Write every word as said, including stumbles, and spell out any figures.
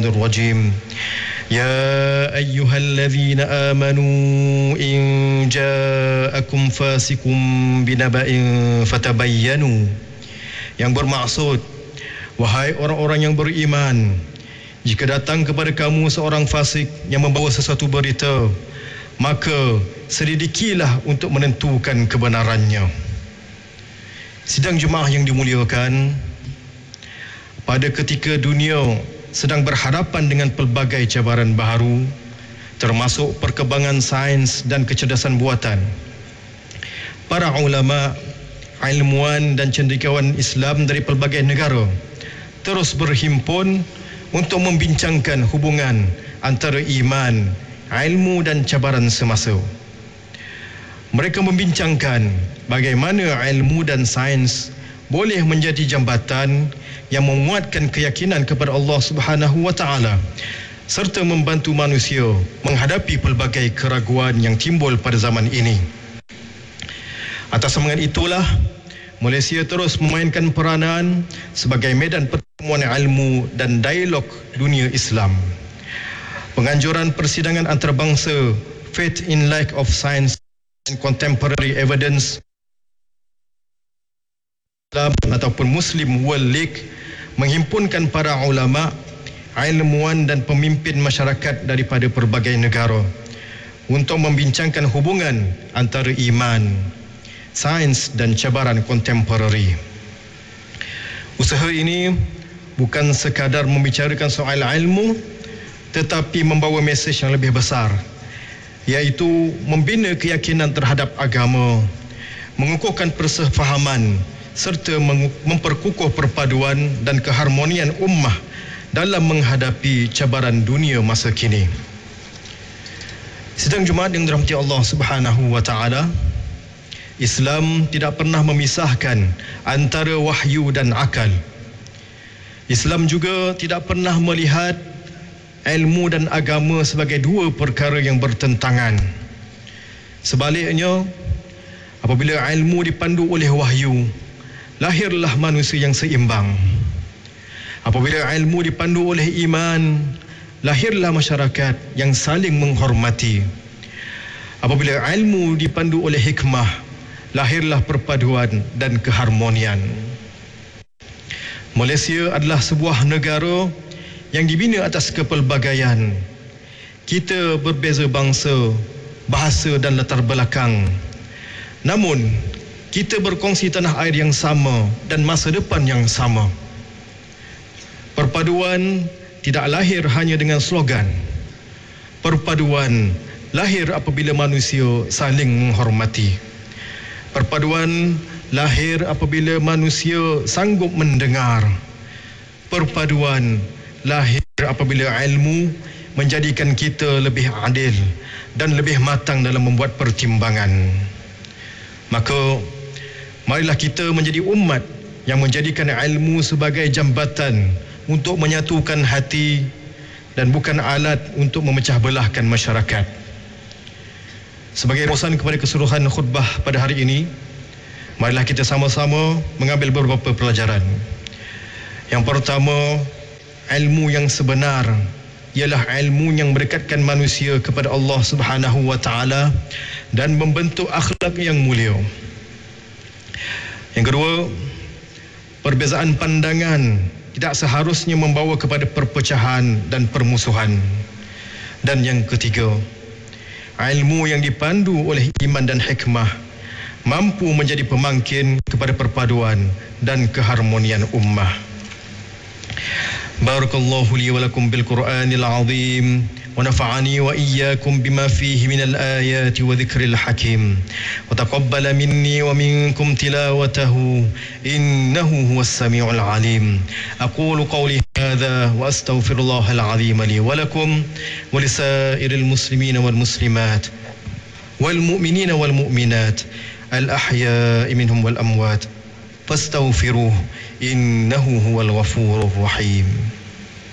الرجيم يا أيها الذين آمنوا إن جاءكم فاسق بنبأ فتبينوا, yang bermaksud, wahai orang-orang yang beriman, jika datang kepada kamu seorang fasik yang membawa sesuatu berita, maka selidikilah untuk menentukan kebenarannya. Sidang jemaah yang dimuliakan, pada ketika dunia sedang berhadapan dengan pelbagai cabaran baharu, termasuk perkembangan sains dan kecerdasan buatan, para ulama, ilmuwan dan cendekiawan Islam dari pelbagai negara terus berhimpun untuk membincangkan hubungan antara iman, ilmu dan cabaran semasa. Mereka membincangkan bagaimana ilmu dan sains boleh menjadi jambatan yang menguatkan keyakinan kepada Allah Subhanahu wa taala serta membantu manusia menghadapi pelbagai keraguan yang timbul pada zaman ini. Atas semangat itulah, Malaysia terus memainkan peranan sebagai medan pertemuan ilmu dan dialog dunia Islam. Penganjuran persidangan antarabangsa Faith in Light of Science and Contemporary Evidence ataupun Muslim World League menghimpunkan para ulama, ilmuwan dan pemimpin masyarakat daripada pelbagai negara untuk membincangkan hubungan antara iman, sains dan cabaran kontemporari. Usaha ini bukan sekadar membicarakan soal ilmu, tetapi membawa mesej yang lebih besar, iaitu membina keyakinan terhadap agama, mengukuhkan persefahaman serta memperkukuh perpaduan dan keharmonian ummah dalam menghadapi cabaran dunia masa kini. Sidang Jumaat yang dirahmati Allah Subhanahu wa taala, Islam tidak pernah memisahkan antara wahyu dan akal. Islam juga tidak pernah melihat ilmu dan agama sebagai dua perkara yang bertentangan. Sebaliknya, apabila ilmu dipandu oleh wahyu, lahirlah manusia yang seimbang. Apabila ilmu dipandu oleh iman, lahirlah masyarakat yang saling menghormati. Apabila ilmu dipandu oleh hikmah, lahirlah perpaduan dan keharmonian. Malaysia adalah sebuah negara yang dibina atas kepelbagaian. Kita berbeza bangsa, bahasa dan latar belakang. Namun, kita berkongsi tanah air yang sama dan masa depan yang sama. Perpaduan tidak lahir hanya dengan slogan. Perpaduan lahir apabila manusia saling menghormati. Perpaduan lahir apabila manusia sanggup mendengar. Perpaduan lahir apabila ilmu menjadikan kita lebih adil dan lebih matang dalam membuat pertimbangan. Maka, marilah kita menjadi umat yang menjadikan ilmu sebagai jambatan untuk menyatukan hati dan bukan alat untuk memecah belahkan masyarakat. Sebagai terusan kepada keseluruhan khutbah pada hari ini, marilah kita sama-sama mengambil beberapa pelajaran. Yang pertama, ilmu yang sebenar ialah ilmu yang mendekatkan manusia kepada Allah Subhanahu wa taala dan membentuk akhlak yang mulia. Yang kedua, perbezaan pandangan tidak seharusnya membawa kepada perpecahan dan permusuhan. Dan yang ketiga, ilmu yang dipandu oleh iman dan hikmah mampu menjadi pemangkin kepada perpaduan dan keharmonian ummah. Barakallahu li wa lakum bil Qur'anil azim wa nafa'ani wa iyyakum bima fihi minal ayati wa dhikril hakim wa taqabbala minni wa minkum tilawatahu innahu huwas samiul alim. Aqulu qawli hadha wa astaghfirullahal azim li wa lakum wa lisairil muslimina wal muslimat wal mu'minina wal mu'minat al ahya'i minhum wal amwat fastaghfiruhu innahu huwal ghafurur rahim.